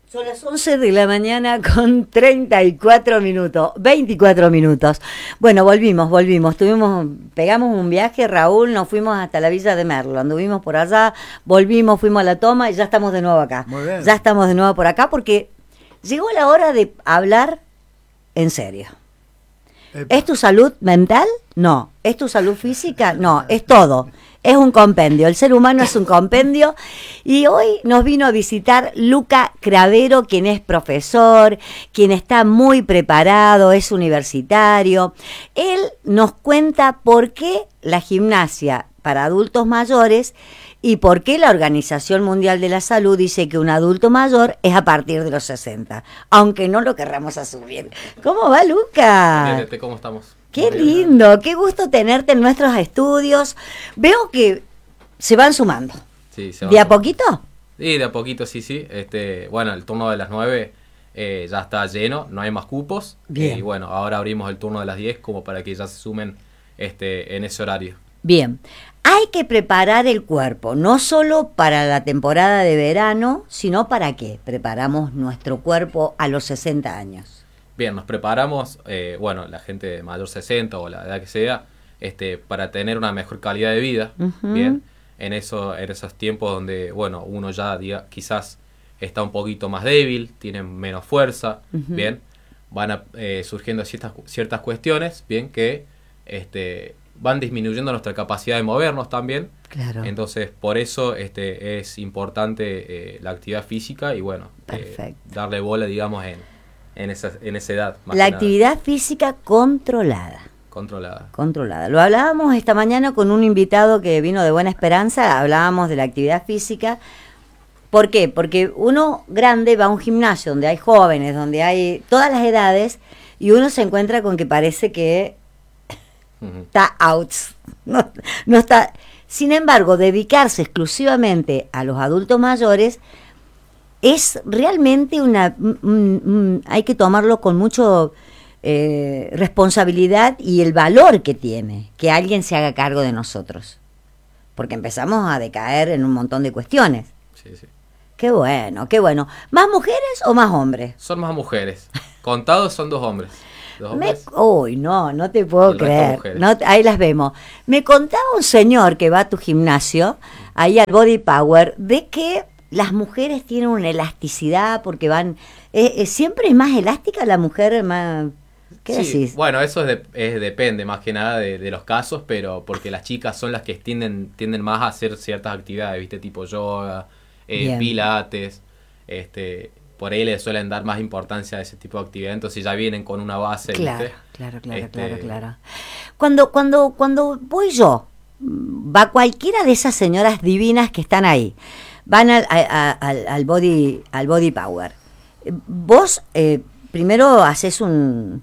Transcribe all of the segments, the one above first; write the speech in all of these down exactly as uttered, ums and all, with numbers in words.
Son las once de la mañana con treinta y cuatro minutos, veinticuatro minutos. Bueno, volvimos, volvimos. Tuvimos, pegamos un viaje, Raúl, nos fuimos hasta la Villa de Merlo. Anduvimos por allá, volvimos, fuimos a la toma y ya estamos de nuevo acá. Muy bien. Ya estamos de nuevo por acá porque llegó la hora de hablar en serio. Epa. ¿Es tu salud mental? No. ¿Es tu salud física? No, es todo. Es un compendio. El ser humano es un compendio. Y hoy nos vino a visitar Luca Cravero, quien es profesor, quien está muy preparado, es universitario. Él nos cuenta por qué la gimnasia para adultos mayores y por qué la Organización Mundial de la Salud dice que un adulto mayor es a partir de los sesenta, aunque no lo querramos asumir. ¿Cómo va, Luca? Bien, ¿cómo estamos? Qué lindo, qué gusto tenerte en nuestros estudios. Veo que se van sumando. Sí, se van ¿De a sumando. poquito? Sí, de a poquito, sí, sí. Este, bueno, el turno de las nueve eh, ya está lleno, no hay más cupos. Bien. Eh, y bueno, ahora abrimos el turno de las diez como para que ya se sumen este, en ese horario. Bien, hay que preparar el cuerpo, no solo para la temporada de verano, sino para qué preparamos nuestro cuerpo a los sesenta años. Bien, nos preparamos, eh, bueno, la gente de mayor sesenta o la edad que sea, este, para tener una mejor calidad de vida, Ujú. bien, en eso, en esos tiempos donde, bueno, uno ya diga, quizás está un poquito más débil, tiene menos fuerza, Ujú. bien, van a, eh, surgiendo ciertas, ciertas cuestiones, bien, que este, van disminuyendo nuestra capacidad de movernos también. Claro. Entonces, por eso este, es importante eh, la actividad física y, bueno, eh, Perfecto. darle bola, digamos, en, en, esa, en esa edad. Más La que nada, actividad física controlada. controlada. Controlada. Lo hablábamos esta mañana con un invitado que vino de Buena Esperanza, hablábamos de la actividad física. ¿Por qué? Porque uno grande va a un gimnasio donde hay jóvenes, donde hay todas las edades, y uno se encuentra con que parece que Ujú. está out. No, no está. Sin embargo, dedicarse exclusivamente a los adultos mayores es realmente una... mm, mm, hay que tomarlo con mucho eh, responsabilidad y el valor que tiene que alguien se haga cargo de nosotros. Porque empezamos a decaer en un montón de cuestiones. Sí, sí. Qué bueno, qué bueno. ¿Más mujeres o más hombres? Son más mujeres. Contados son dos hombres. Dos Me, hombres. uy, no, no te puedo El resto creer. mujeres. No, ahí las vemos. Me contaba un señor que va a tu gimnasio, ahí al Body Power, de que las mujeres tienen una elasticidad porque van... eh, eh, ¿Siempre es más elástica la mujer? Más, ¿qué Sí, decís? bueno, eso es de- es- depende más que nada de, de los casos, pero porque las chicas son las que tienden, tienden más a hacer ciertas actividades, ¿viste? Tipo yoga, eh, Bien. pilates, este, por ahí le suelen dar más importancia a ese tipo de actividad, entonces ya vienen con una base, Claro, ¿viste? claro, claro, Este, claro, claro. Cuando, cuando, cuando voy yo, mm, va cualquiera de esas señoras divinas que están ahí, van al, a- a- al, al body, al body power. Eh, Vos eh, primero haces un,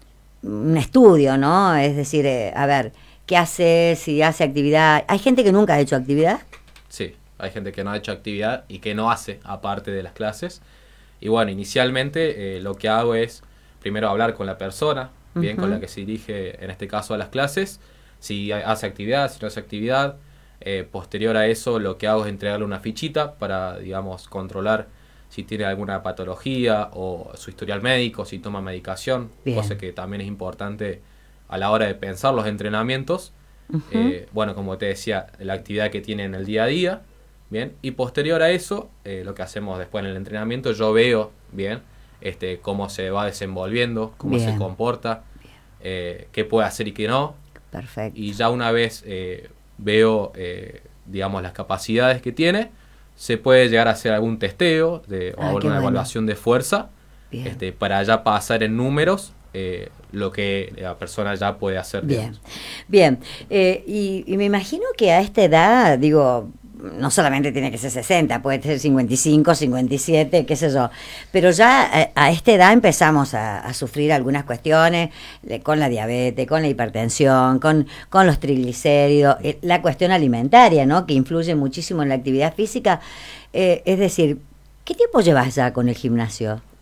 un estudio, ¿no? Es decir, eh, a ver, ¿qué hace? Si hace actividad. ¿Hay gente que nunca ha hecho actividad? Sí, hay gente que no ha hecho actividad y que no hace aparte de las clases. Y bueno, inicialmente eh, lo que hago es primero hablar con la persona, bien, Ujú. con la que se dirige en este caso a las clases, si ha- hace actividad, si no hace actividad. Eh, posterior a eso lo que hago es entregarle una fichita para, digamos, controlar si tiene alguna patología o su historial médico, si toma medicación, Bien. cosa que también es importante a la hora de pensar los entrenamientos. Ujú. Eh, bueno, como te decía, la actividad que tiene en el día a día, bien, y posterior a eso, eh, lo que hacemos después en el entrenamiento, yo veo, bien, este, cómo se va desenvolviendo, cómo Bien. se comporta, eh, qué puede hacer y qué no, Perfecto. y ya una vez eh, veo, eh, digamos, las capacidades que tiene, se puede llegar a hacer algún testeo de, o Ah, qué alguna bueno. evaluación de fuerza, Bien. este, para ya pasar en números eh, lo que la persona ya puede hacer. Bien, digamos. bien. Eh, y, y me imagino que a esta edad, digo, no solamente tiene que ser sesenta, puede ser cincuenta y cinco, cincuenta y siete, qué sé yo, pero ya a, a esta edad empezamos a, a sufrir algunas cuestiones eh, con la diabetes, con la hipertensión, con, con los triglicéridos, eh, la cuestión alimentaria, ¿no? Que influye muchísimo en la actividad física. Eh, es decir, ¿qué tiempo llevas ya con el gimnasio?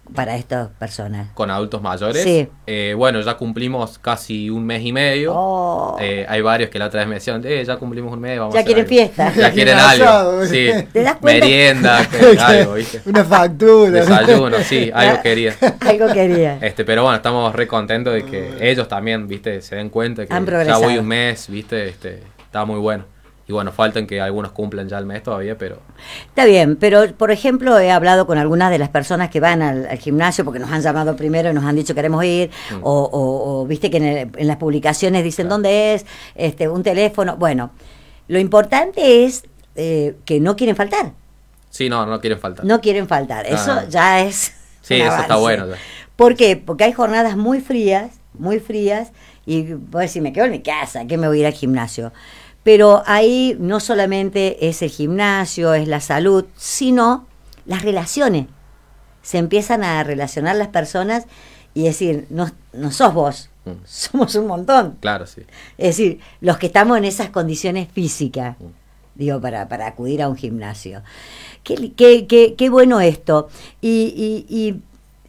para estas personas? Con adultos mayores. Sí. Eh, bueno, ya cumplimos casi un mes y medio. Oh. Eh, hay varios que la otra vez me decían, eh, ya cumplimos un mes, vamos Ya a hacer quieren algo. fiesta. Ya quieren Asado, algo. Sí. ¿Te das cuenta? Merienda, que- algo, ¿viste? Una factura. Desayuno, sí, algo quería. Algo quería. Este, pero bueno, estamos re contentos de que ellos también, viste, se den cuenta que Han ya progresado. voy un mes, viste, este, está muy bueno. Y bueno, faltan que algunos cumplan ya el mes todavía, pero Está bien, pero por ejemplo he hablado con algunas de las personas que van al, al gimnasio porque nos han llamado primero y nos han dicho queremos ir, Mm. o, o- o, viste que en, el- en las publicaciones dicen Claro. dónde es, este, un teléfono. Bueno, lo importante es eh, que no quieren faltar, sí, no, no quieren faltar. no quieren faltar. Eso Ah. ya es. Sí, un eso está avance. bueno ya. ¿Por qué? Porque hay jornadas muy frías, muy frías, y voy a decir, me quedo en mi casa, que me voy a ir al gimnasio. Pero ahí no solamente es el gimnasio, es la salud, sino las relaciones. Se empiezan a relacionar las personas y decir, no, no sos vos, Mm. somos un montón. Claro, sí. Es decir, los que estamos en esas condiciones físicas, Mm. digo, para, para acudir a un gimnasio. Qué, li- qué, qué, qué bueno esto. Y, y, y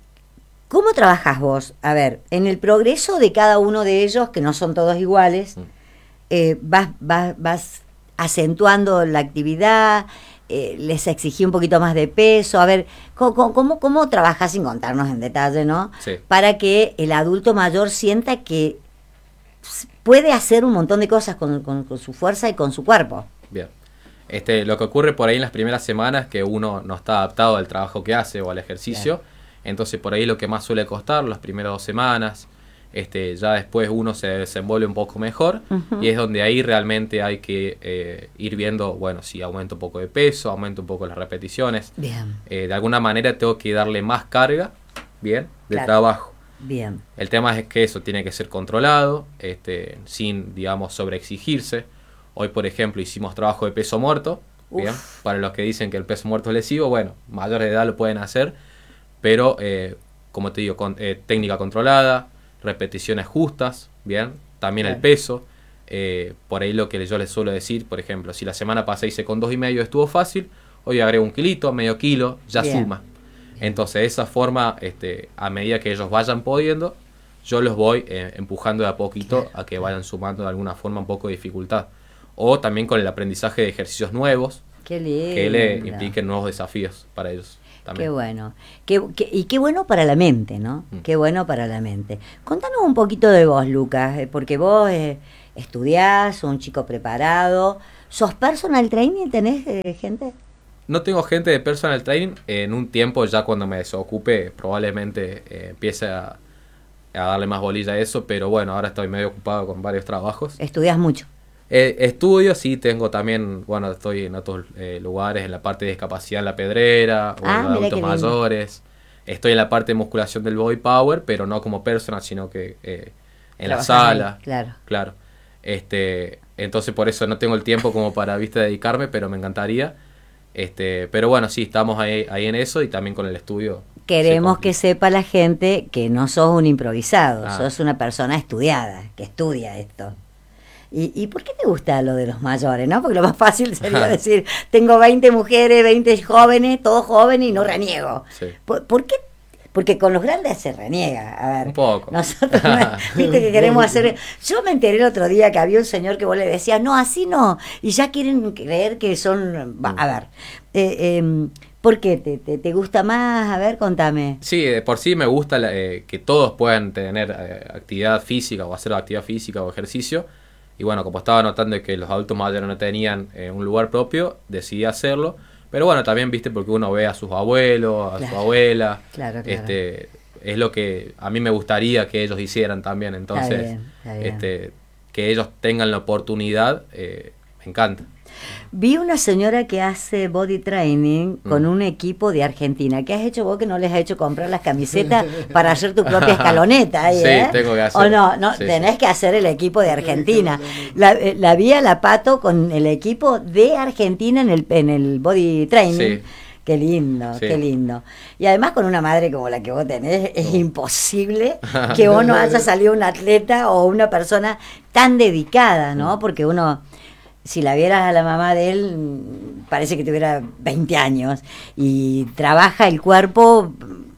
¿cómo trabajás vos? A ver, en el progreso de cada uno de ellos, que no son todos iguales, Mm. eh, vas, vas, vas acentuando la actividad, eh, les exigí un poquito más de peso. A ver, ¿cómo, cómo, cómo trabajás sin contarnos en detalle, no? Sí. Para que el adulto mayor sienta que s- puede hacer un montón de cosas con, con- con su fuerza y con su cuerpo. Bien. Este, lo que ocurre por ahí en las primeras semanas es que uno no está adaptado al trabajo que hace o al ejercicio. Entonces por ahí lo que más suele costar, las primeras dos semanas, este, ya después uno se desenvuelve un poco mejor. Ujú. Y es donde ahí realmente hay que eh, ir viendo, bueno, si aumento un poco de peso, aumento un poco las repeticiones. Bien, Eh, de alguna manera tengo que darle más carga, bien, de Claro. trabajo. bien. El tema es que eso tiene que ser controlado, este, sin, digamos, sobreexigirse. Hoy, por ejemplo, hicimos trabajo de peso muerto, Uf. bien, para los que dicen que el peso muerto es lesivo, bueno, mayores de edad lo pueden hacer, pero, eh, como te digo, con, eh, técnica controlada, repeticiones justas, bien, también Claro. el peso. Eh, por ahí lo que yo les suelo decir, por ejemplo, si la semana pasada hice con dos y medio estuvo fácil, hoy agrego un kilito, medio kilo, ya Bien. suma. Entonces, de esa forma, este, a medida que ellos vayan pudiendo, yo los voy eh, empujando de a poquito a que vayan sumando de alguna forma un poco de dificultad. O también con el aprendizaje de ejercicios nuevos Qué lindo. que le impliquen nuevos desafíos para ellos también. Qué bueno. Qué, qué- y qué bueno para la mente, ¿no? Mm. Qué bueno para la mente. Contanos un poquito de vos, Lucas, eh, porque vos eh, estudiás, sos un chico preparado. ¿Sos personal training? ¿Tenés eh, gente? No tengo gente de personal training. En un tiempo, ya cuando me desocupe, probablemente eh, empiece a, a darle más bolilla a eso. Pero bueno, ahora estoy medio ocupado con varios trabajos. Estudias mucho. Eh, estudio, sí, tengo también, bueno, estoy en otros eh, lugares, en la parte de discapacidad en la Pedrera, o Ah, en mira adultos qué lindo. mayores. Estoy en la parte de musculación del body power, pero no como personal, sino que eh, en la Trabajás ahí, sala. claro. Claro. Este, entonces por eso no tengo el tiempo como para, viste, dedicarme, pero me encantaría. Este, pero bueno, sí, estamos ahí, ahí en eso y también con el estudio. Queremos se que complica. sepa la gente que no sos un improvisado, Ah. sos una persona estudiada, que estudia esto. ¿Y, ¿Y por qué te gusta lo de los mayores, no? Porque lo más fácil sería decir, tengo veinte mujeres, veinte jóvenes, todos jóvenes y no reniego. Sí. ¿Por, por qué? Porque con los grandes se reniega. A ver, Un poco. nosotros, viste que queremos hacer... Yo me enteré el otro día que había un señor que vos le decías, no, así no. Y ya quieren creer que son... va, a ver, eh, eh, ¿por qué? ¿Te, te, te gusta más? A ver, contame. Sí, de por sí me gusta la- eh, que todos puedan tener eh, actividad física o hacer actividad física o ejercicio. Y bueno, como estaba notando que los adultos mayores no tenían eh, un lugar propio, decidí hacerlo. Pero bueno, también viste porque uno ve a sus abuelos, a Claro. su abuela. Claro, claro. Este, es lo que a mí me gustaría que ellos hicieran también. Entonces, bien, está bien. este, que ellos tengan la oportunidad, eh, me encanta. Vi una señora que hace body training con Mm. un equipo de Argentina. ¿Qué has hecho vos que no les has hecho comprar las camisetas para hacer tu propia escaloneta ahí, Sí, eh? tengo que hacer. O no, no, Sí, tenés sí. que hacer el equipo de Argentina. La, eh, la vi a la Pato con el equipo de Argentina en el, en el body training. Sí. Qué lindo, Sí. qué lindo. Y además con una madre como la que vos tenés, es imposible que vos no haya salido un atleta o una persona tan dedicada, ¿no? Porque uno, si la vieras a la mamá de él, mm, parece que tuviera veinte años y trabaja el cuerpo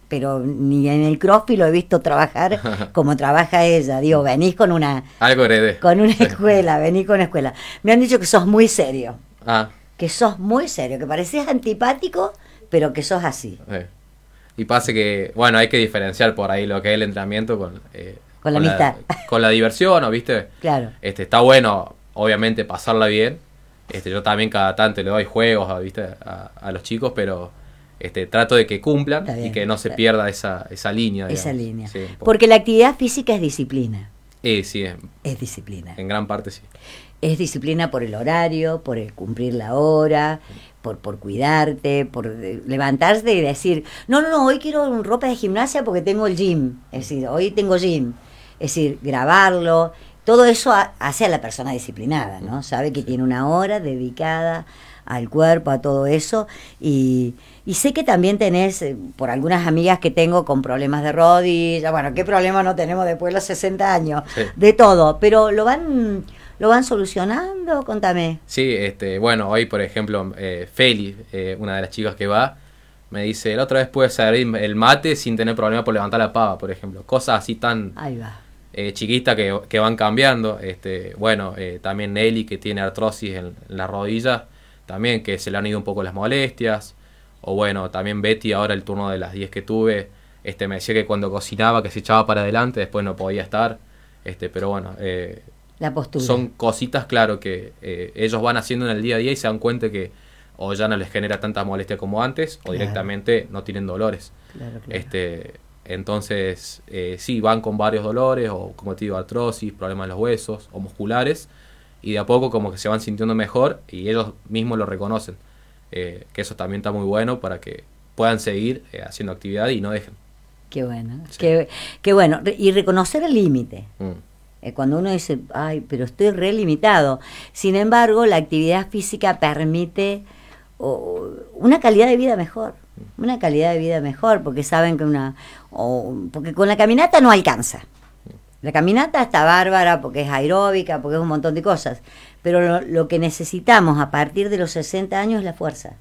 pero ni en el CrossFit lo he visto trabajar como trabaja ella. Digo, venís con una... Algo heredé. Con una escuela, venís con una escuela. Me han dicho que sos muy serio. Ah. Que sos muy serio, que pareces antipático, pero que sos así. Sí. Y pasa que, bueno, hay que diferenciar por ahí lo que es el entrenamiento con... Eh, con la amistad. Con la diversión, ¿no? ¿Viste? Claro. Este, está bueno, obviamente, pasarla bien. Este, yo también cada tanto le doy juegos, ¿viste? A, a los chicos, pero... Este, trato de que cumplan bien, y que no se pierda esa, esa línea. Esa digamos. línea. Sí, porque la actividad física es disciplina. Eh, sí, es, es disciplina. En gran parte sí. Es disciplina por el horario, por el cumplir la hora, por, por cuidarte, por levantarte y decir, no, no, no, hoy quiero ropa de gimnasia porque tengo el gym. Es decir, hoy tengo gym. Es decir, grabarlo. Todo eso hace a la persona disciplinada, ¿no? Sabe que tiene una hora dedicada al cuerpo, a todo eso, y, y sé que también tenés, eh, por algunas amigas que tengo con problemas de rodilla, bueno, ¿qué problema no tenemos después de los sesenta años? Sí. De todo, pero lo van lo van solucionando, contame. Sí, este, bueno, hoy por ejemplo, eh, Feli, eh, una de las chicas que va, me dice, la otra vez pude servir el mate sin tener problema por levantar la pava, por ejemplo, cosas así tan... Ahí va. Eh, chiquitas que, que van cambiando, este, bueno, eh, también Nelly que tiene artrosis en, en la rodilla, también que se le han ido un poco las molestias, o bueno, también Betty ahora el turno de las diez que tuve, este me decía que cuando cocinaba que se echaba para adelante, después no podía estar, este pero bueno, eh, la postura. Son cositas, claro, que eh, ellos van haciendo en el día a día y se dan cuenta que o ya no les genera tanta molestia como antes, o claro. directamente no tienen dolores. Claro, claro. Este, entonces, eh, sí, van con varios dolores, o como te digo, artrosis, problemas en los huesos, o musculares, y de a poco como que se van sintiendo mejor y ellos mismos lo reconocen, eh, que eso también está muy bueno para que puedan seguir eh, haciendo actividad y no dejen. Qué bueno, sí. qué, qué bueno, y reconocer el límite. Mm. Eh, cuando uno dice, ay, pero estoy re limitado, sin embargo la actividad física permite oh, una calidad de vida mejor, mm. una calidad de vida mejor, porque saben que una, oh, porque con la caminata no alcanza. La caminata está bárbara porque es aeróbica, porque es un montón de cosas. Pero lo, lo que necesitamos a partir de los sesenta años es la fuerza.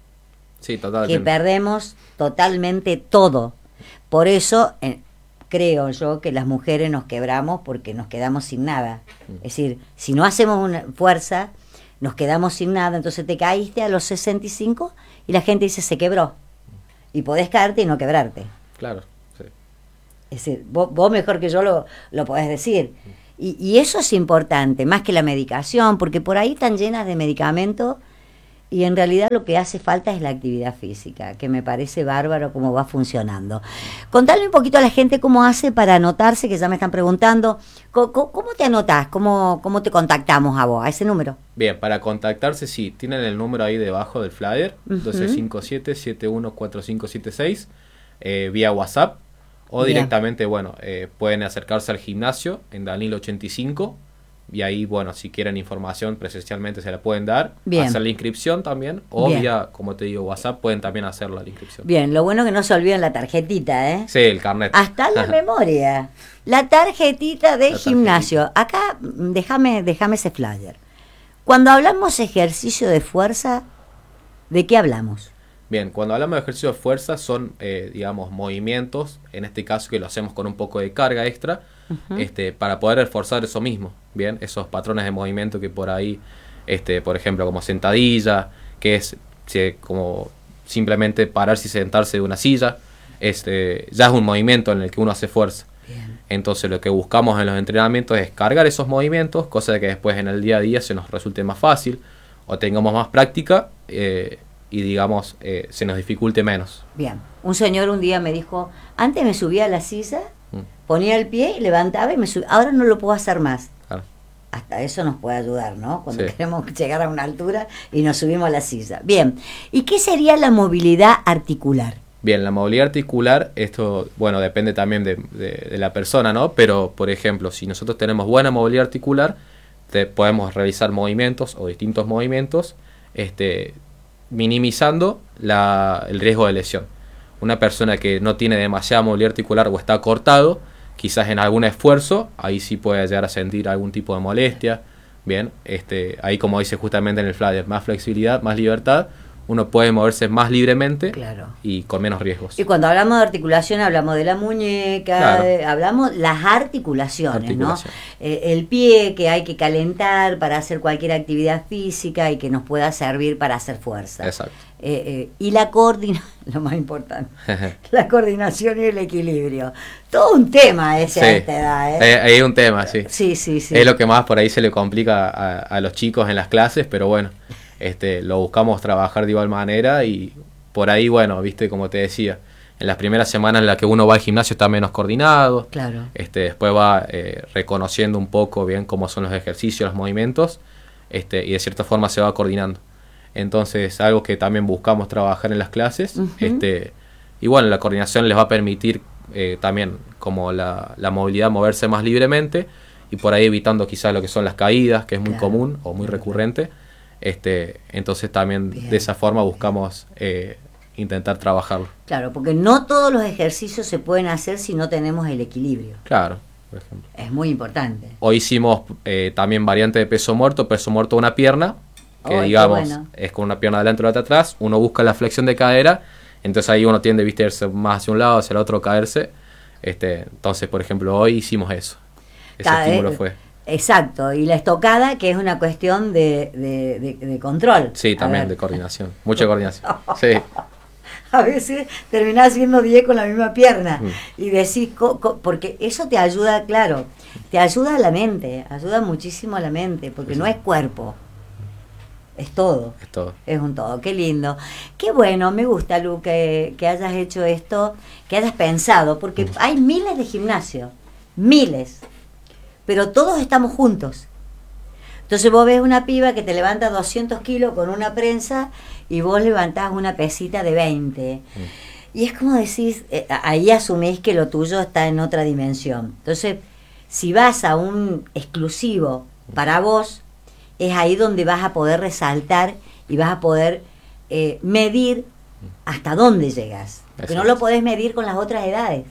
Sí, totalmente. Que perdemos totalmente todo. Por eso eh, creo yo que las mujeres nos quebramos porque nos quedamos sin nada. Es decir, si no hacemos una fuerza, nos quedamos sin nada. Entonces te caíste a los sesenta y cinco y la gente dice se quebró. Y podés caerte y no quebrarte. Claro. Es decir, vos, vos mejor que yo lo, lo podés decir. Y, y eso es importante, más que la medicación, porque por ahí están llenas de medicamentos y en realidad lo que hace falta es la actividad física, que me parece bárbaro cómo va funcionando. Contale un poquito a la gente cómo hace para anotarse, que ya me están preguntando. ¿Cómo, cómo te anotás? ¿Cómo, ¿Cómo te contactamos a vos, a ese número? Bien, para contactarse, sí, tienen el número ahí debajo del flyer, uh-huh. doce cincuenta y siete, setenta y uno, cuarenta y cinco setenta y seis, eh, vía WhatsApp. O Bien. directamente, bueno, eh, pueden acercarse al gimnasio en Danilo ochenta y cinco y ahí, bueno, si quieren información presencialmente se la pueden dar. Bien. Hacer la inscripción también, o Bien. vía, como te digo, WhatsApp, pueden también hacer la inscripción. Bien, lo bueno que no se olviden la tarjetita, ¿eh? Sí, el carnet. Hasta la memoria. La tarjetita de la gimnasio. Tarjetita. Acá, déjame, déjame ese flyer. Cuando hablamos ejercicio de fuerza, ¿de qué hablamos? Bien, cuando hablamos de ejercicio de fuerza son, eh, digamos, movimientos, en este caso que lo hacemos con un poco de carga extra, uh-huh. este, para poder reforzar eso mismo, bien, esos patrones de movimiento que por ahí, este, por ejemplo, como sentadilla, que es si, como simplemente pararse y sentarse de una silla, este, ya es un movimiento en el que uno hace fuerza. Bien. Entonces lo que buscamos en los entrenamientos es cargar esos movimientos, cosa de que después en el día a día se nos resulte más fácil o tengamos más práctica, eh, y digamos, eh, se nos dificulte menos. Bien, un señor un día me dijo, antes me subía a la silla, mm. ponía el pie, levantaba y me subía, ahora no lo puedo hacer más. Claro. Hasta eso nos puede ayudar, ¿no? Cuando sí. queremos llegar a una altura y nos subimos a la silla. Bien, ¿y qué sería la movilidad articular? Bien, la movilidad articular, esto, bueno, depende también de, de, de la persona, ¿no? Pero, por ejemplo, si nosotros tenemos buena movilidad articular, te, podemos realizar movimientos o distintos movimientos, este... minimizando la, el riesgo de lesión. Una persona que no tiene demasiada movilidad articular o está cortado, quizás en algún esfuerzo, ahí sí puede llegar a sentir algún tipo de molestia. Bien, este, ahí como dice justamente en el flyer, más flexibilidad, más libertad, uno puede moverse más libremente claro. y con menos riesgos. Y cuando hablamos de articulación, hablamos de la muñeca, Claro. de- hablamos las articulaciones, Articulación. ¿no? Eh, el pie que hay que calentar para hacer cualquier actividad física y que nos pueda servir para hacer fuerza. Exacto. Eh, eh, y la coordinación, lo más importante, la coordinación y el equilibrio. Todo un tema ese Sí. a esta edad, ¿eh? Eh, Hay un tema, sí. Sí, sí, sí. Es lo que más por ahí se le complica a, a los chicos en las clases, pero bueno, este, lo buscamos trabajar de igual manera y por ahí, bueno, viste, como te decía, en las primeras semanas en las que uno va al gimnasio está menos coordinado, Claro. este, después va eh, reconociendo un poco bien cómo son los ejercicios, los movimientos, este, y de cierta forma se va coordinando. Entonces, algo que también buscamos trabajar en las clases, Ujú. este, y bueno, la coordinación les va a permitir eh, también como la, la movilidad, moverse más libremente y por ahí evitando quizás lo que son las caídas, que es muy Claro. común o muy recurrente. Este, entonces también Bien. de esa forma buscamos eh, intentar trabajarlo. Claro, porque no todos los ejercicios se pueden hacer si no tenemos el equilibrio. Claro, por ejemplo. Es muy importante. Hoy hicimos eh, también variante de peso muerto, peso muerto de una pierna, que Oh, qué digamos bueno. es con una pierna adelante y la otra atrás, uno busca la flexión de cadera, entonces ahí uno tiende viste, a irse más hacia un lado, hacia el otro, caerse. Este, entonces, por ejemplo, hoy hicimos eso. Ese Cada- estímulo eh, fue. Exacto, y la estocada, que es una cuestión de, de, de- de control. Sí, A también ver, de coordinación, mucha coordinación. Sí, A veces terminás haciendo diez con la misma pierna Mm. y decís, co- co- porque eso te ayuda, claro, te ayuda a la mente, ayuda muchísimo a la mente, porque Sí. no es cuerpo, es todo. es todo. Es un todo, qué lindo. Qué bueno, me gusta, Lu, que, que hayas hecho esto, que hayas pensado, porque hay miles de gimnasios, miles, pero todos estamos juntos. Entonces vos ves una piba que te levanta doscientos kilos con una prensa y vos levantás una pesita de veinte. Y es como decís, eh, ahí asumís que lo tuyo está en otra dimensión. Entonces, si vas a un exclusivo para vos, es ahí donde vas a poder resaltar y vas a poder eh, medir hasta dónde llegas. Porque no Exacto. lo podés medir con las otras edades.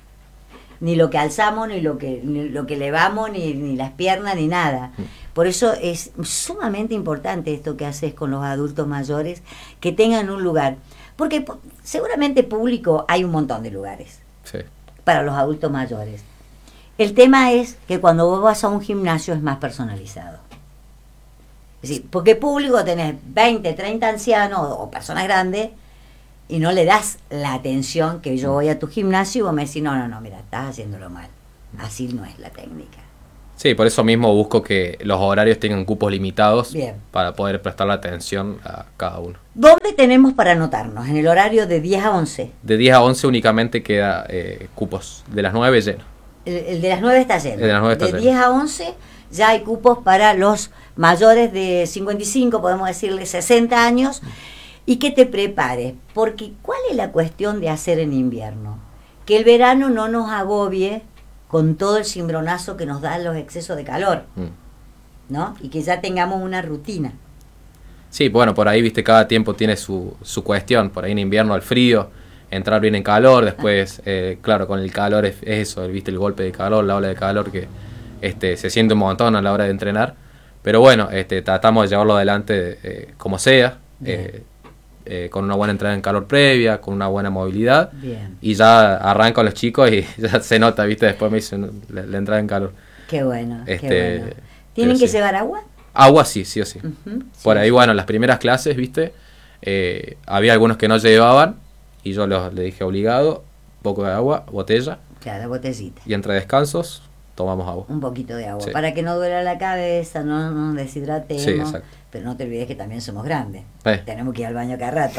Ni lo que alzamos, ni lo que, ni lo que elevamos, ni, ni las piernas, ni nada. Por eso es sumamente importante esto que haces con los adultos mayores, que tengan un lugar. Porque pu- seguramente público hay un montón de lugares Sí. para los adultos mayores. El tema es que cuando vos vas a un gimnasio es más personalizado. Es decir, porque público tenés veinte, treinta ancianos o, o personas grandes y no le das la atención que yo voy a tu gimnasio y vos me decís, no, no, no, mira, estás haciéndolo mal. Así no es la técnica. Sí, por eso mismo busco que los horarios tengan cupos limitados Bien. para poder prestar la atención a cada uno. ¿Dónde tenemos para anotarnos? En el horario de diez a once. De diez a once únicamente queda eh, cupos, de las nueve lleno. El, el de las nueve está lleno. El de las nueve está lleno. diez a once ya hay cupos para los mayores de cincuenta y cinco, podemos decirle sesenta años, y que te prepares. Porque ¿cuál es la cuestión de hacer en invierno? Que el verano no nos agobie con todo el cimbronazo que nos dan los excesos de calor, Mm. ¿no? Y que ya tengamos una rutina. Sí, bueno, por ahí, viste, cada tiempo tiene su, su cuestión. Por ahí en invierno el frío, entrar bien en calor, después, eh, claro, con el calor es, es eso, viste, el golpe de calor, la ola de calor que este, se siente un montón a la hora de entrenar. Pero bueno, este, tratamos de llevarlo adelante eh, como sea, eh, eh, con una buena entrada en calor previa, con una buena movilidad. Bien. Y ya arrancan los chicos y ya se nota, viste, después me dicen la, la entrada en calor. Qué bueno, Este, qué bueno. ¿Tienen pero que sí. llevar agua? Agua sí, sí o sí. Ujú, Por sí, ahí, sí. bueno, las primeras clases, viste, eh, había algunos que no llevaban y yo los, le dije obligado, poco de agua, botella, Claro, botellita. y entre descansos tomamos agua. Un poquito de agua, Sí. para que no duela la cabeza, no nos deshidratemos. Sí, exacto. Pero no te olvides que también somos grandes. Eh. Tenemos que ir al baño cada rato.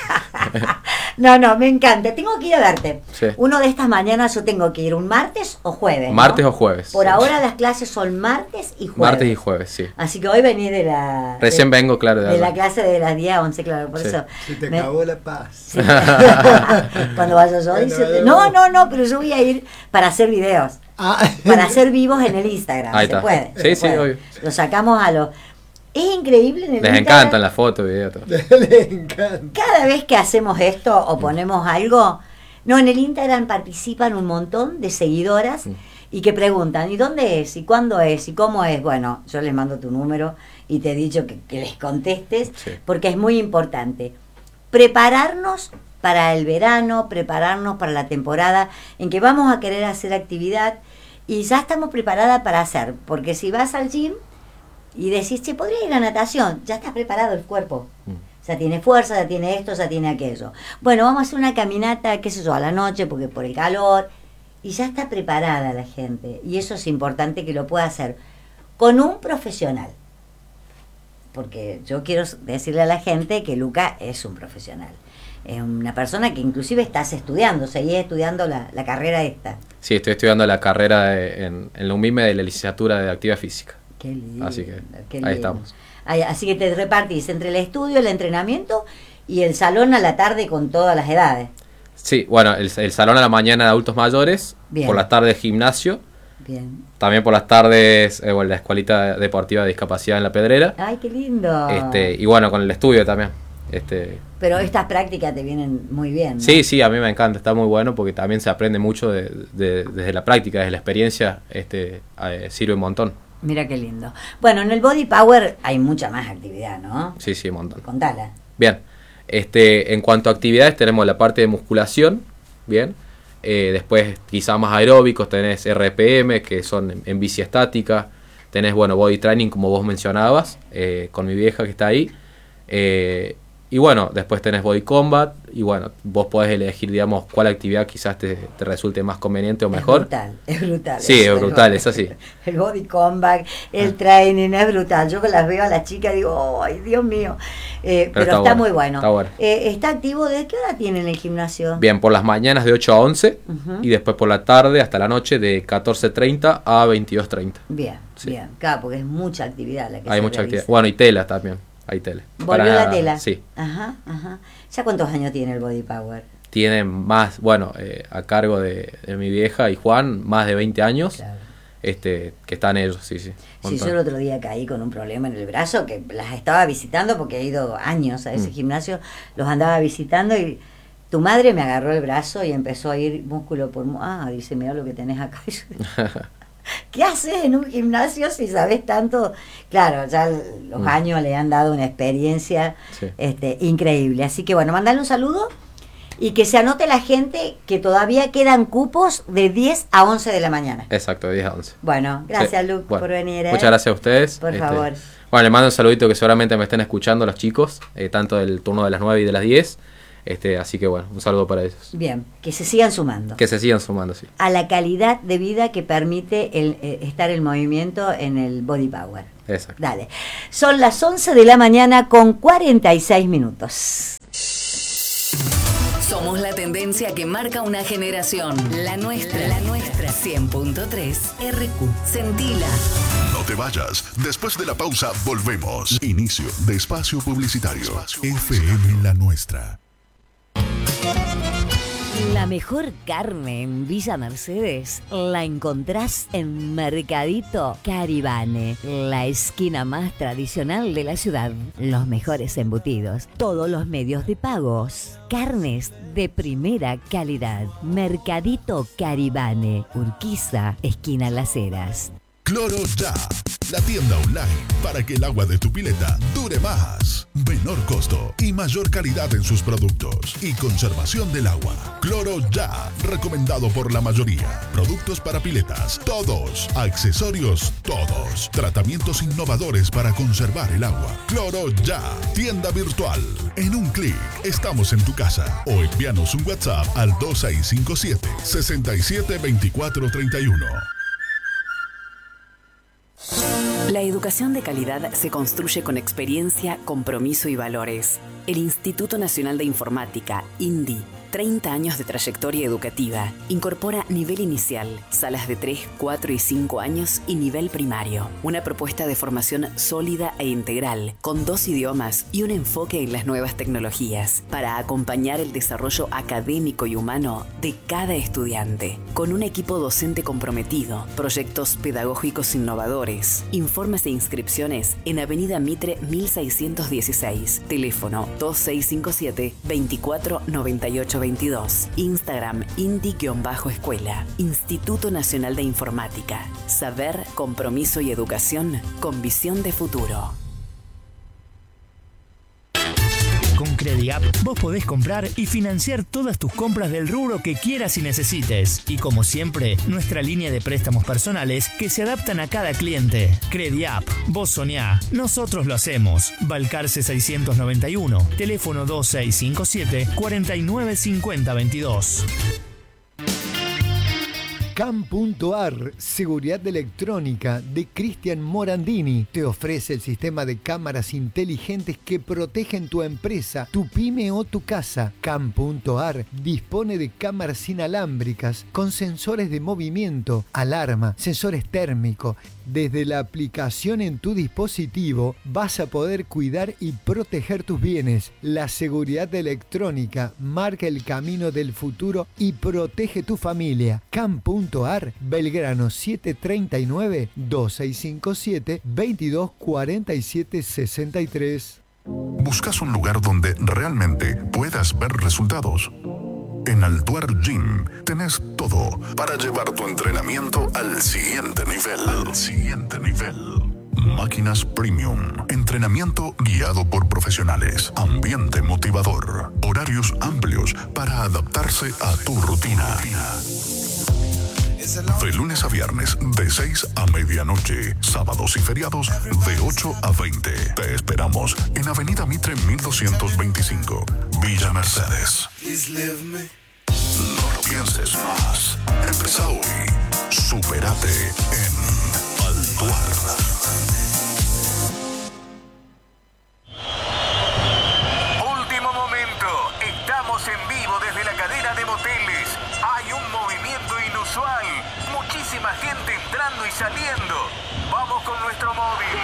No, no, me encanta. Tengo que ir a verte. Sí. Uno de estas mañanas yo tengo que ir un martes o jueves. ¿no? Martes o jueves. Por Sí. ahora las clases son martes y jueves. Martes y jueves, sí. Así que hoy vení de la... Recién de, vengo, claro, de de la allá. clase de las diez a once, claro, por Sí. eso. Se te me- acabó la paz. Sí. Cuando vaya yo, Bueno, dice, bueno. no, no, no, pero yo voy a ir para hacer videos. Ah, Para hacer vivos en el Instagram. Ahí se está. puede. Sí, se sí, puede. obvio. Lo sacamos a los... Es increíble en el Les Instagram. encantan las fotos, videos, todo. le encanta. Cada vez que hacemos esto o ponemos algo, no, en el Instagram participan un montón de seguidoras Mm. y que preguntan, ¿y dónde es? ¿Y cuándo es? ¿Y cómo es? Bueno, yo les mando tu número y te he dicho que, que les contestes Sí. porque es muy importante. prepararnos para el verano, prepararnos para la temporada en que vamos a querer hacer actividad y ya estamos preparadas para hacer, porque si vas al gym y decís, che, podría ir a natación, ya está preparado el cuerpo, mm. ya tiene fuerza, ya tiene esto, ya tiene aquello. Bueno, vamos a hacer una caminata, qué sé yo, a la noche, porque por el calor, y ya está preparada la gente, y eso es importante que lo pueda hacer con un profesional. Porque yo quiero decirle a la gente que Luca es un profesional. Es una persona que inclusive estás estudiando, seguís estudiando la, la carrera esta. Sí, estoy estudiando la carrera de, en, en la U M I M E de la licenciatura de Actividad Física. Qué lindo. Así que qué ahí lindo. estamos. Así que te repartís entre el estudio, el entrenamiento y el salón a la tarde con todas las edades. Sí, bueno, el, el salón a la mañana de adultos mayores, Bien. Por las tardes gimnasio. Bien. También por las tardes, eh, bueno, la escuelita deportiva de discapacidad en La Pedrera. Ay, qué lindo. Este, y bueno, con el estudio también. Este, Pero estas prácticas te vienen muy bien, ¿no? Sí, sí, a mí me encanta, está muy bueno porque también se aprende mucho de, de, desde la práctica, desde la experiencia, este, eh, sirve un montón. Mira qué lindo. Bueno, en el Body Power hay mucha más actividad, ¿no? Sí, sí, un montón. Contala. Bien, este, en cuanto a actividades tenemos la parte de musculación, bien. Eh, después quizá más aeróbicos, tenés R P M, que son en, en bici estática. Tenés, bueno, body training, como vos mencionabas, eh, con mi vieja que está ahí. Eh, y bueno, después tenés body combat. Y bueno, vos podés elegir, digamos, cuál actividad quizás te, te resulte más conveniente o mejor. Es brutal, es brutal. Sí, eso, es brutal, el, es así. El body combat, el training, es brutal. Yo que las veo a las chicas digo, ¡ay, Dios mío! Eh, pero, pero está, está bueno, muy bueno. Está, bueno. Eh, ¿Está activo? ¿De qué hora tienen el gimnasio? Bien, por las mañanas de ocho a once uh-huh. y después por la tarde hasta la noche de catorce treinta a veintidós treinta. Bien, sí. bien. Claro, porque es mucha actividad la que Hay se mucha realiza. actividad. Bueno, y tela también. Hay tela. ¿Volvió Para, la tela? Sí. Ajá, ajá. ¿Ya cuántos años tiene el Body Power? Tiene más, bueno, eh, a cargo de, de mi vieja y Juan, más de veinte años. Claro. Este, que están ellos, sí, sí. Sí, yo el otro día caí con un problema en el brazo, que las estaba visitando porque he ido años a ese mm. gimnasio, los andaba visitando y tu madre me agarró el brazo y empezó a ir músculo por músculo. Ah, dice, mira lo que tenés acá. ¿Qué haces en un gimnasio si sabes tanto? Claro, ya los mm. años le han dado una experiencia sí. este, increíble. Así que bueno, mandale un saludo y que se anote la gente que todavía quedan cupos de diez a once de la mañana. Exacto, de diez a once. Bueno, gracias sí. Luke bueno, por venir. ¿eh? Muchas gracias a ustedes. Por este, favor. Bueno, les mando un saludito que seguramente me estén escuchando los chicos, eh, tanto del turno de las nueve y de las diez. Este, así que bueno, un saludo para ellos. Bien, que se sigan sumando. Que se sigan sumando, sí. A la calidad de vida que permite el, eh, estar el movimiento en el Body Power. Exacto. Dale. Son las once de la mañana con cuarenta y seis minutos. Somos la tendencia que marca una generación. La nuestra, la nuestra. cien punto tres R Q. Sentila. No te vayas. Después de la pausa volvemos. Inicio de espacio publicitario. F M La Nuestra. La mejor carne en Villa Mercedes la encontrás en Mercadito Caribane, la esquina más tradicional de la ciudad. Los mejores embutidos, todos los medios de pagos, carnes de primera calidad. Mercadito Caribane, Urquiza, esquina Las Heras. Cloro Ya, la tienda online para que el agua de tu pileta dure más. Menor costo y mayor calidad en sus productos y conservación del agua. Cloro Ya, recomendado por la mayoría. Productos para piletas, todos. Accesorios, todos. Tratamientos innovadores para conservar el agua. Cloro Ya, tienda virtual. En un clic, estamos en tu casa. O envíanos un WhatsApp al dos seis cinco siete, seis siete dos cuatro tres uno. La educación de calidad se construye con experiencia, compromiso y valores. El Instituto Nacional de Informática, INDI, treinta años de trayectoria educativa, incorpora nivel inicial, salas de tres, cuatro y cinco años y nivel primario. Una propuesta de formación sólida e integral, con dos idiomas y un enfoque en las nuevas tecnologías, para acompañar el desarrollo académico y humano de cada estudiante. Con un equipo docente comprometido, proyectos pedagógicos innovadores. Informes e inscripciones en Avenida Mitre mil seiscientos dieciséis, teléfono dos seis cinco siete, veinticuatro noventa y ocho veintidós. Instagram indi-escuela. Instituto Nacional de Informática. Saber, compromiso y educación con visión de futuro. ¿Con Crediapp, vos podés comprar y financiar todas tus compras del rubro que quieras y necesites. Y como siempre, nuestra línea de préstamos personales que se adaptan a cada cliente. Crediapp, vos soñá, nosotros lo hacemos. Balcarce seiscientos noventa y uno, teléfono dos seis cinco siete, cuatro nueve cinco cero dos dos. C A M punto A R, Seguridad Electrónica de Cristian Morandini, te ofrece el sistema de cámaras inteligentes que protegen tu empresa, tu pyme o tu casa. C A M punto A R dispone de cámaras inalámbricas con sensores de movimiento, alarma, sensores térmicos. Desde la aplicación en tu dispositivo vas a poder cuidar y proteger tus bienes. La seguridad electrónica marca el camino del futuro y protege tu familia. C A M punto A R, Belgrano setecientos treinta y nueve, dos seis cinco siete, veintidós cuarenta y siete sesenta y tres. ¿Buscas un lugar donde realmente puedas ver resultados? En Altuar Gym tenés todo para llevar tu entrenamiento al siguiente nivel. Al siguiente nivel. Máquinas premium, entrenamiento guiado por profesionales, ambiente motivador, horarios amplios para adaptarse a tu rutina. De lunes a viernes, de seis a medianoche. Sábados y feriados, de ocho a veinte. Te esperamos en Avenida Mitre mil doscientos veinticinco, Villa Mercedes. No lo pienses más. Empieza hoy. Supérate en Altuar. Último momento. Estamos en vivo desde la cadena de moteles. Hay un movimiento inusual. Muchísima gente entrando y saliendo. Vamos con nuestro móvil.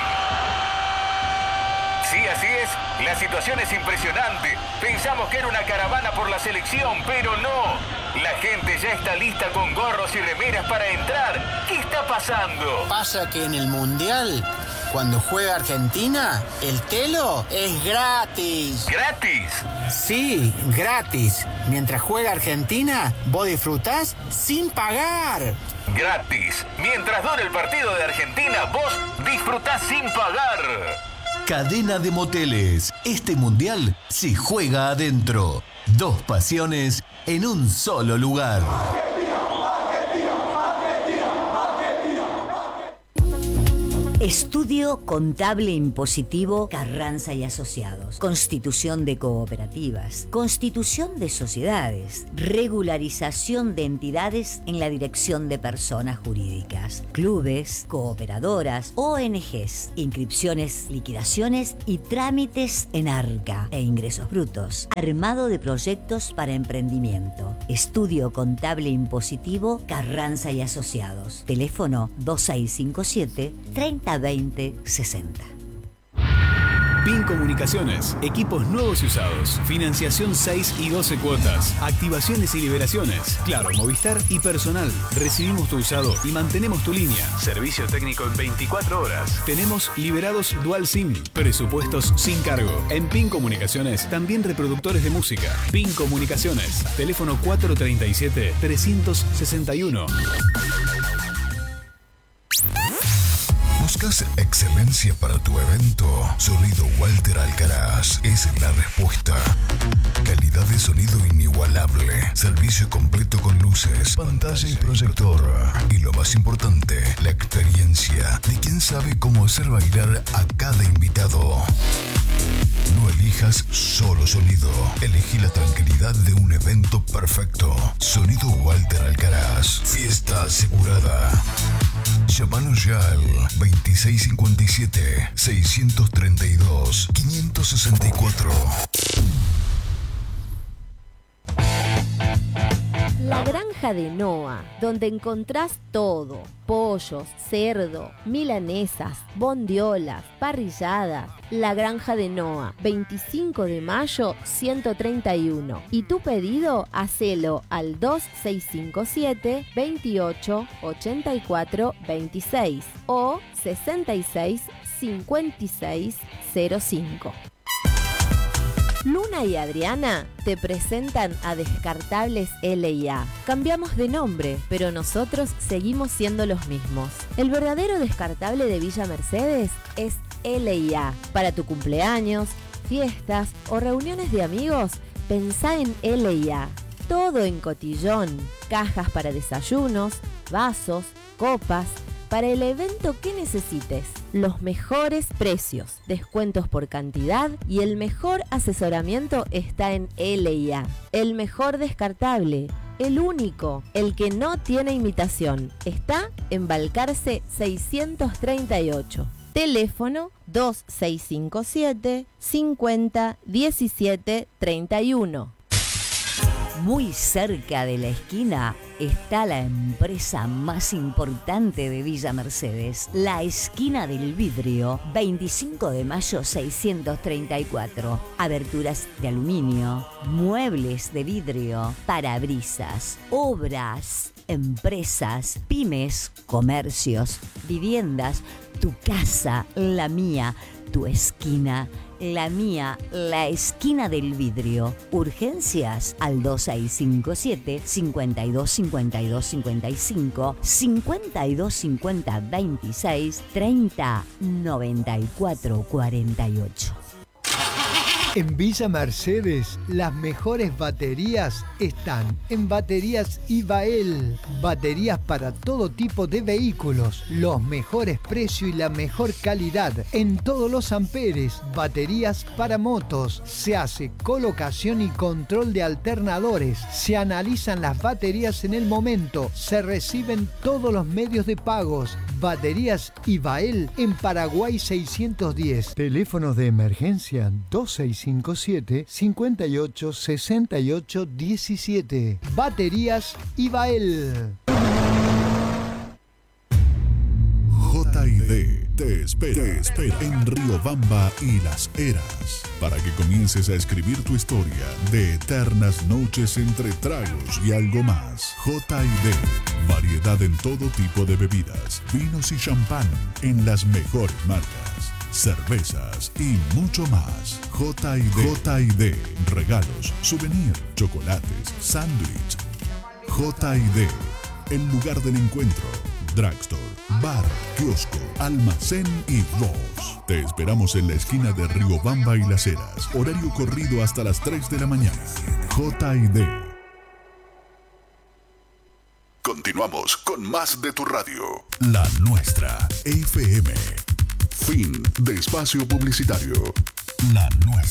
Sí, así es. La situación es impresionante. Pensamos que era una caravana por la selección, pero no. La gente ya está lista con gorros y remeras para entrar. ¿Qué está pasando? Pasa que en el Mundial, cuando juega Argentina, el telo es gratis. ¿Gratis? Sí, gratis. Mientras juega Argentina, vos disfrutás sin pagar. Gratis. Mientras dure el partido de Argentina, vos disfrutás sin pagar. Cadena de moteles. Este mundial se juega adentro. Dos pasiones en un solo lugar. Estudio Contable Impositivo Carranza y Asociados. Constitución de cooperativas. Constitución de sociedades. Regularización de entidades en la dirección de personas jurídicas. Clubes, cooperadoras, O N Ges. Inscripciones, liquidaciones y trámites en ARCA e ingresos brutos. Armado de proyectos para emprendimiento. Estudio Contable Impositivo Carranza y Asociados. Teléfono dos seis cinco siete, treinta veinte sesenta. P I N Comunicaciones, equipos nuevos y usados, financiación seis y doce cuotas, activaciones y liberaciones, claro, Movistar y personal. Recibimos tu usado y mantenemos tu línea. Servicio técnico en veinticuatro horas. Tenemos liberados Dual SIM, presupuestos sin cargo. En P I N Comunicaciones, también reproductores de música. P I N Comunicaciones, teléfono cuatro treinta y siete, trescientos sesenta y uno. ¿Buscas excelencia para tu evento? Sonido Walter Alcaraz es la respuesta. Calidad de sonido inigualable. Servicio completo con luces, pantalla y proyector. Y lo más importante, la experiencia de quien sabe cómo hacer bailar a cada invitado. No elijas solo sonido. Elegí la tranquilidad de un evento perfecto. Sonido Walter Alcaraz. Fiesta asegurada. Llámanos ya al veintiséis cincuenta y siete, seiscientos treinta y dos, quinientos sesenta y cuatro. La Granja de Noa, donde encontrás todo: pollos, cerdo, milanesas, bondiolas, parrilladas. La Granja de Noa, veinticinco de mayo, ciento treinta y uno. Y tu pedido, hacelo al dos seis cinco siete, veintiocho, ochenta y cuatro, veintiséis o sesenta y seis, cincuenta y seis, cero cinco. Luna y Adriana te presentan a Descartables L y A. Cambiamos de nombre, pero nosotros seguimos siendo los mismos. El verdadero descartable de Villa Mercedes es L y A. Para tu cumpleaños, fiestas o reuniones de amigos, pensá en L y A. Todo en cotillón. Cajas para desayunos, vasos, copas, para el evento que necesites. Los mejores precios, descuentos por cantidad y el mejor asesoramiento está en L y A. El mejor descartable, el único, el que no tiene imitación. Está en Balcarce seiscientos treinta y ocho. Teléfono dos seis cinco siete, cincuenta, diecisiete, treinta y uno. Muy cerca de la esquina está la empresa más importante de Villa Mercedes, la Esquina del Vidrio, veinticinco de mayo seiscientos treinta y cuatro. Aberturas de aluminio, muebles de vidrio, parabrisas, obras, empresas, pymes, comercios, viviendas, tu casa, la mía, tu esquina, la mía, la Esquina del Vidrio. Urgencias al dos seis cinco siete, cincuenta y dos cincuenta y dos cincuenta y cinco, cincuenta y dos cincuenta veintiséis, treinta noventa y cuatro cuarenta y ocho. En Villa Mercedes, las mejores baterías están en Baterías Ibael. Baterías para todo tipo de vehículos, los mejores precios y la mejor calidad en todos los amperes. Baterías para motos, se hace colocación y control de alternadores, se analizan las baterías en el momento, se reciben todos los medios de pagos. Baterías Ibael en Paraguay seiscientos diez. Teléfonos de emergencia dos seis cinco siete, cincuenta y ocho, sesenta y ocho, diecisiete. Baterías Ibael. J y D te espera, te espera en Riobamba y Las Heras para que comiences a escribir tu historia de eternas noches entre tragos y algo más. J y D, variedad en todo tipo de bebidas, vinos y champán en las mejores marcas, cervezas y mucho más. J y D, J y D, regalos, souvenir, chocolates, sándwich. J y D, el lugar del encuentro. Drugstore, bar, kiosco, almacén y voz. Te esperamos en la esquina de Riobamba y Las Heras. Horario corrido hasta las tres de la mañana. J y D. Continuamos con más de tu radio. La nuestra, F M. Fin de espacio publicitario. La nuestra.